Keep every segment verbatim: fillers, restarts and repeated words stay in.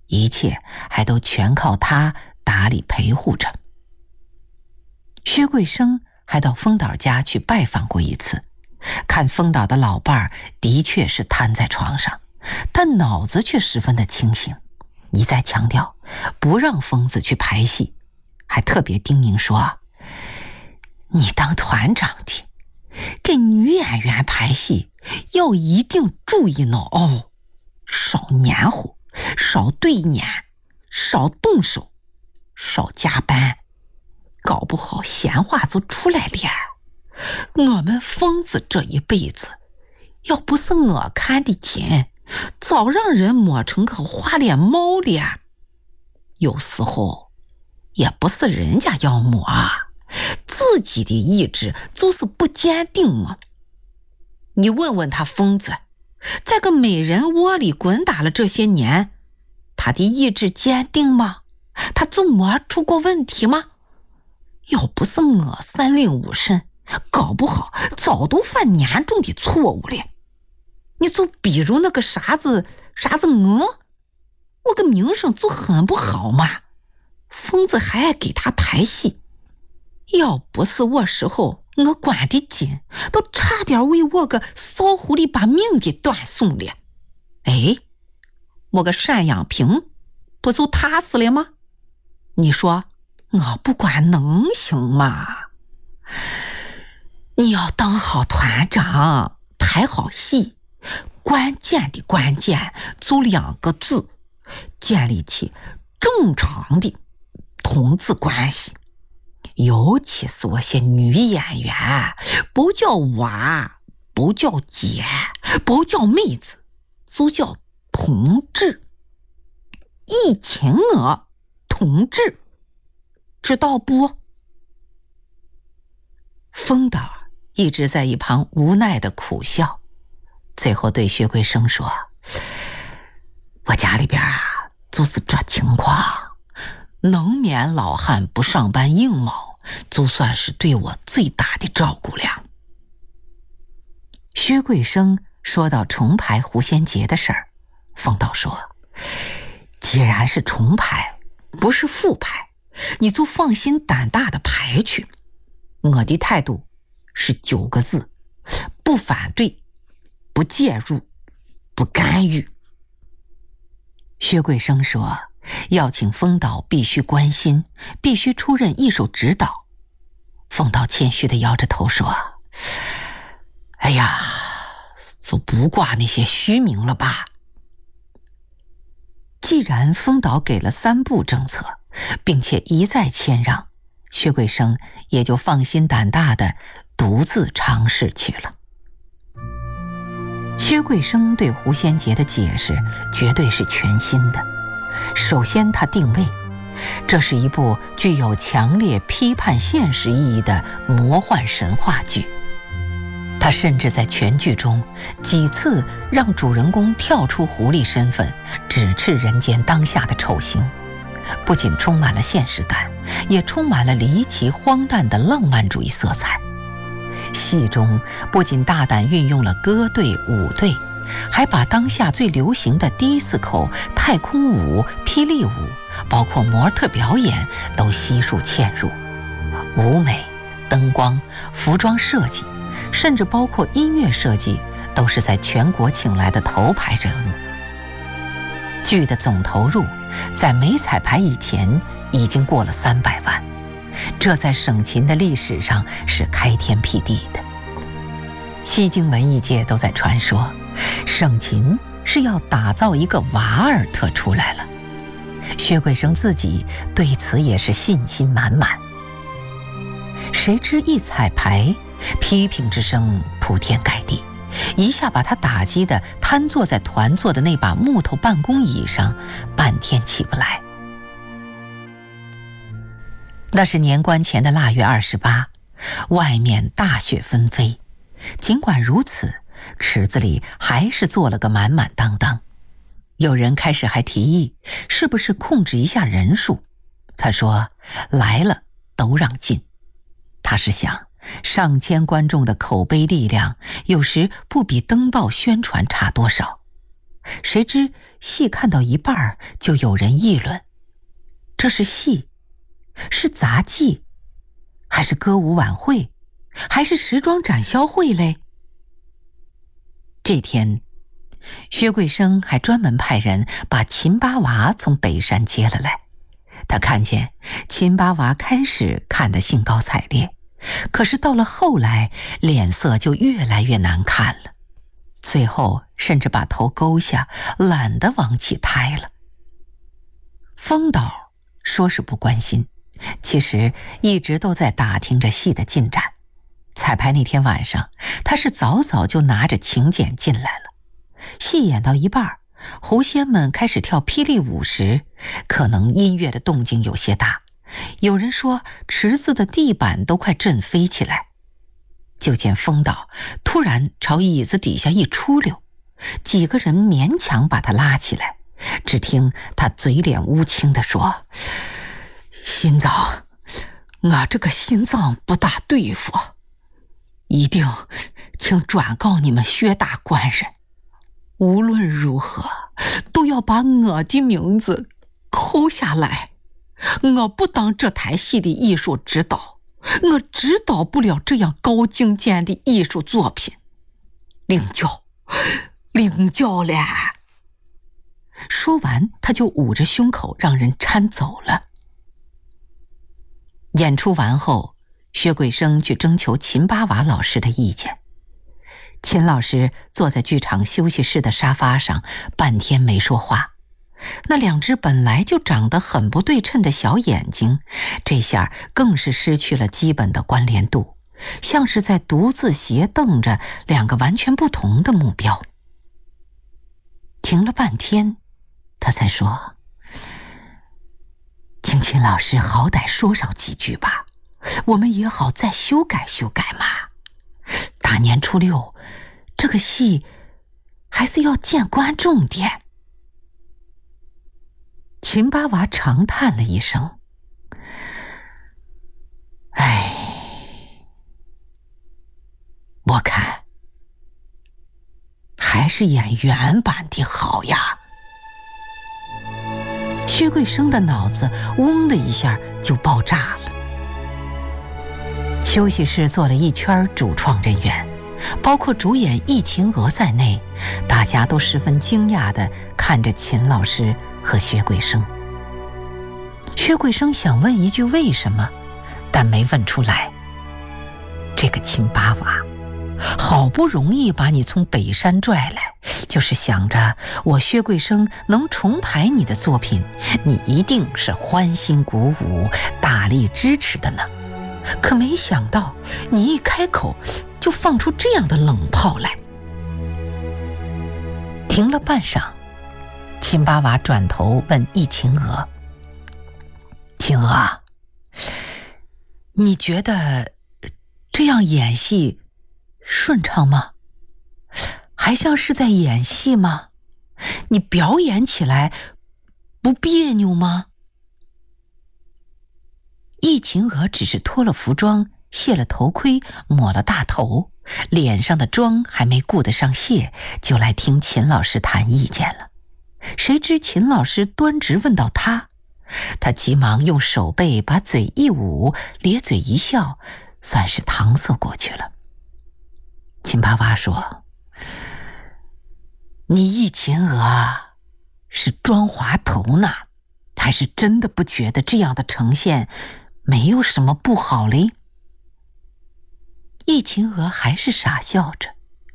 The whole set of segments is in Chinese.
一切还都全靠他打理陪护着。薛桂生还到丰岛家去拜访过一次，看丰岛的老伴儿的确是瘫在床上，但脑子却十分的清醒，一再强调不让疯子去排戏，还特别叮咛说，你当团长的给女演员排戏要一定注意呢哦，少黏糊，少对眼，少动手，少加班，搞不好闲话就出来了。我们疯子这一辈子，要不是我看得紧，早让人抹成个花脸猫了。有时候也不是人家要抹啊，自己的意志就是不坚定嘛。你问问他疯子，在个美人窝里滚打了这些年，他的意志坚定吗？他就磨出过问题吗？要不是我三令五申，搞不好早都犯严重的错误了。你就比如那个啥子啥子我，我个名声就很不好嘛，疯子还爱给他排戏，要不是我时候我管得紧，都差点为我个骚狐狸把命给断送了。哎，我个赡养平不就踏死了吗？你说我不管能行吗？你要当好团长，排好戏，关键的关键就两个字，建立起正常的同志关系。尤其是我些女演员，不叫娃，不叫姐，不叫妹子，就叫同志。一请我同志，知道不？丰岛一直在一旁无奈的苦笑，最后对薛桂生说，我家里边啊就是这情况，能免老汉不上班应卯，就算是对我最大的照顾了。薛桂生说到重排狐仙节的事儿，丰岛说，既然是重排，不是复排，你就放心胆大的排去。我的态度是九个字，不反对，不介入，不干预。薛桂生说，要请丰岛必须关心，必须出任艺术指导。丰岛谦虚地摇着头说，哎呀，就不挂那些虚名了吧。既然丰岛给了三不政策，并且一再谦让，薛桂生也就放心胆大地独自尝试去了。薛桂生对狐仙节的解释绝对是全新的。首先他定位，这是一部具有强烈批判现实意义的魔幻神话剧。他甚至在全剧中几次让主人公跳出狐狸身份，直斥人间当下的丑行，不仅充满了现实感，也充满了离奇荒诞的浪漫主义色彩。戏中不仅大胆运用了歌队舞队，还把当下最流行的disco、太空舞、霹雳舞，包括模特表演都悉数嵌入。舞美、灯光、服装设计，甚至包括音乐设计，都是在全国请来的头牌人物。剧的总投入在没彩排以前已经过了三百万，这在省琴的历史上是开天辟地的。西京文艺界都在传说，省琴是要打造一个瓦尔特出来了。薛桂生自己对此也是信心满满。谁知一彩排，批评之声铺天盖地，一下把他打击得瘫坐在团座的那把木头办公椅上，半天起不来。那是年关前的腊月二十八，外面大雪纷飞。尽管如此，池子里还是坐了个满满当当。有人开始还提议，是不是控制一下人数？他说，来了都让进。他是想，上千观众的口碑力量，有时不比登报宣传差多少。 谁知戏看到一半就有人议论，这是戏，是杂技，还是歌舞晚会，还是时装展销会嘞？这天，薛桂生还专门派人把秦八娃从北山接了来。他看见秦八娃开始看得兴高采烈，可是到了后来，脸色就越来越难看了，最后甚至把头勾下，懒得往起抬了。风导说是不关心，其实一直都在打听着戏的进展。彩排那天晚上，他是早早就拿着请柬进来了。戏演到一半，狐仙们开始跳霹雳舞时，可能音乐的动静有些大，有人说池子的地板都快震飞起来。就见风导突然朝椅子底下一出溜，几个人勉强把他拉起来，只听他嘴脸乌青地说：心脏，我这个心脏不大对付，一定请转告你们薛大官人，无论如何都要把我的名字扣下来。我不当这台戏的艺术指导，我指导不了这样高境界的艺术作品。领教，领教了。说完，他就捂着胸口让人搀走了。演出完后，薛桂生去征求秦八娃老师的意见。秦老师坐在剧场休息室的沙发上，半天没说话。那两只本来就长得很不对称的小眼睛，这下更是失去了基本的关联度，像是在独自斜瞪着两个完全不同的目标。停了半天，他才说：请秦老师好歹说上几句吧，我们也好再修改修改嘛。大年初六，这个戏还是要见观众的。秦八娃长叹了一声：哎，我看还是演原版的好呀。薛桂生的脑子嗡的一下就爆炸了。休息室坐了一圈主创人员，包括主演易秦娥在内，大家都十分惊讶地看着秦老师和薛桂生。薛桂生想问一句为什么，但没问出来。这个秦八娃，好不容易把你从北山拽来，就是想着我薛桂生能重排你的作品，你一定是欢欣鼓舞，大力支持的呢。可没想到你一开口就放出这样的冷炮来。停了半晌，秦八娃转头问易秦娥：秦娥，你觉得这样演戏顺畅吗？还像是在演戏吗？你表演起来不别扭吗？易秦娥只是脱了服装，卸了头盔，抹了大头，脸上的妆还没顾得上卸，就来听秦老师谈意见了。谁知秦老师端直问到他，他急忙用手背把嘴一捂，咧嘴一笑，算是搪塞过去了。秦八娃说：你易秦娥是装滑头呢，还是真的不觉得这样的呈现没有什么不好嘞？易秦娥还是傻笑着：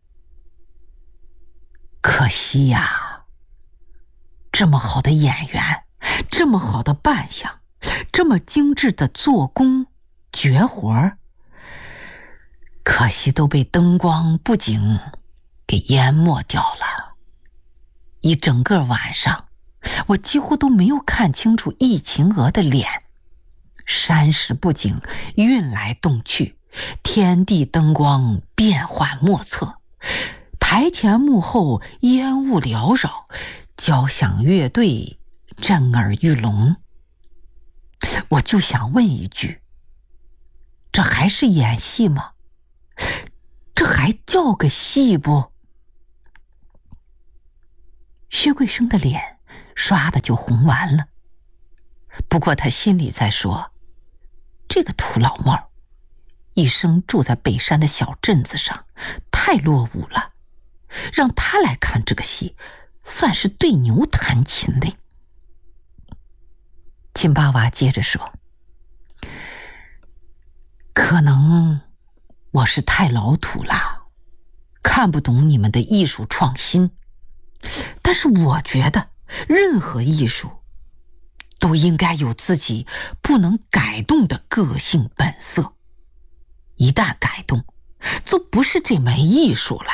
可惜呀，这么好的演员，这么好的扮相，这么精致的做工绝活儿，可惜都被灯光布景给淹没掉了。一整个晚上，我几乎都没有看清楚易秦娥的脸。山石布景运来动去，天地灯光变幻莫测，台前幕后烟雾缭绕，交响乐队震耳欲聋。我就想问一句，这还是演戏吗？这还叫个戏不？ 薛桂生的脸唰的就红完了。不过他心里在说，这个土老帽一生住在北山的小镇子上，太落伍了，让他来看这个戏，算是对牛弹琴嘞。秦八娃接着说，可能我是太老土了，看不懂你们的艺术创新，但是我觉得任何艺术都应该有自己不能改动的个性本色，一旦改动，就不是这门艺术了。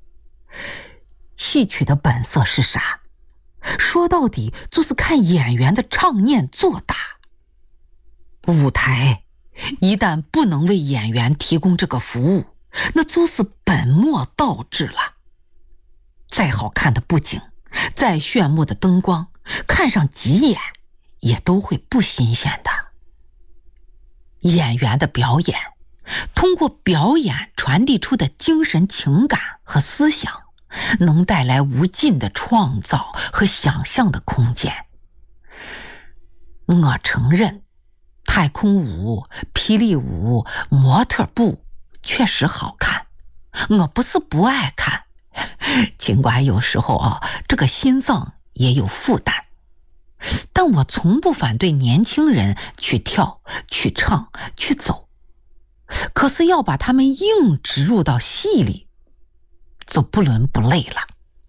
戏曲的本色是啥？说到底就是看演员的唱念做打。舞台一旦不能为演员提供这个服务，那就是本末倒置了。再好看的布景，再炫目的灯光，看上几眼也都会不新鲜的。演员的表演，通过表演传递出的精神情感和思想，能带来无尽的创造和想象的空间。我承认，太空舞、霹雳舞、模特步确实好看，我不是不爱看，尽管有时候啊，这个心脏也有负担。但我从不反对年轻人去跳、去唱、去走，可是要把他们硬植入到戏里，就不伦不类了。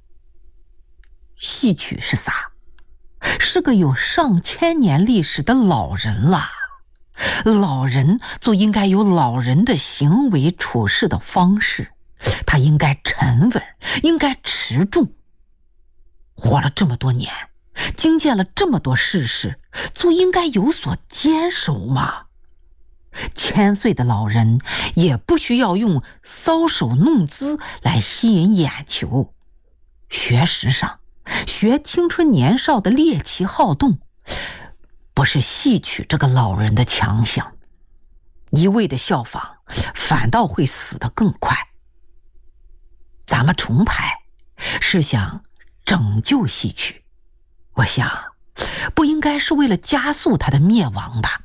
戏曲是啥？是个有上千年历史的老人啦。老人就应该有老人的行为处事的方式，他应该沉稳，应该持重。活了这么多年，经见了这么多世事，就应该有所坚守嘛。千岁的老人也不需要用搔首弄姿来吸引眼球，学时尚，学青春年少的猎奇好动，不是戏曲这个老人的强项。一味的效仿，反倒会死得更快。咱们重排是想拯救戏曲，我想不应该是为了加速它的灭亡吧。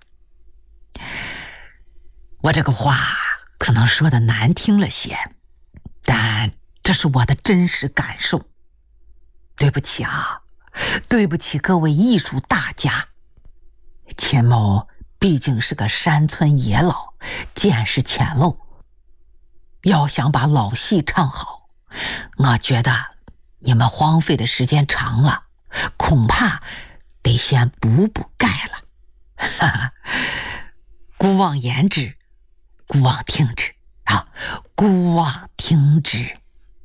我这个话可能说的难听了些，但这是我的真实感受。对不起啊，对不起各位艺术大家。钱某毕竟是个山村野老，见识浅陋，要想把老戏唱好，我觉得你们荒废的时间长了，恐怕得先补补钙了。哈哈，姑妄言之，姑妄听之啊，姑妄听之。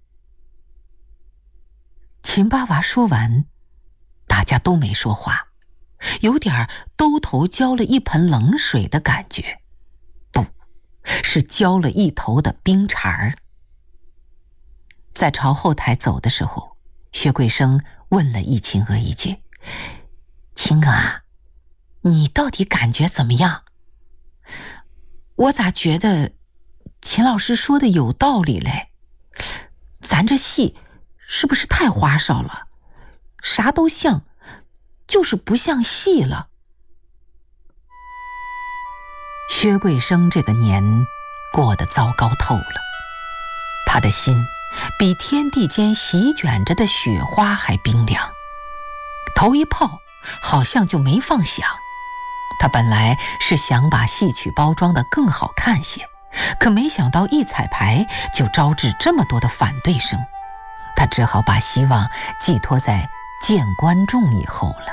秦八娃说完，大家都没说话，有点兜头浇了一盆冷水的感觉，不是浇了一头的冰碴儿。在朝后台走的时候，薛桂生问了易秦娥一句：“秦娥啊，你到底感觉怎么样？”我咋觉得秦老师说的有道理嘞？咱这戏是不是太花哨了？啥都像，就是不像戏了。薛桂生这个年过得糟糕透了，他的心比天地间席卷着的雪花还冰凉。头一炮好像就没放响，他本来是想把戏曲包装得更好看些，可没想到一彩排就招致这么多的反对声，他只好把希望寄托在见观众以后了。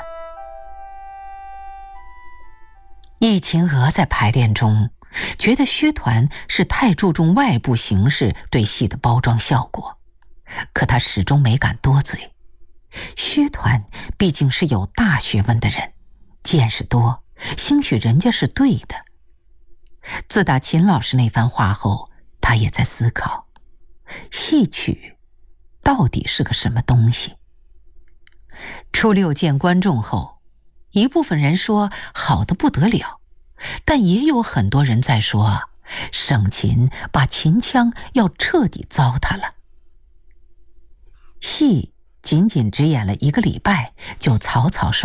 易秦娥在排练中觉得薛团是太注重外部形式对戏的包装效果，可他始终没敢多嘴。薛团毕竟是有大学问的人，见识多，兴许人家是对的。自打秦老师那番话后，他也在思考，戏曲到底是个什么东西。初六见观众后，一部分人说好得不得了，但也有很多人在说省琴把秦腔要彻底糟蹋了。戏仅仅只演了一个礼拜，就草草收